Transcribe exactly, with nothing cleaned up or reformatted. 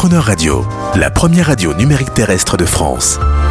Entrepreneur Radio, la première radio numérique terrestre de France.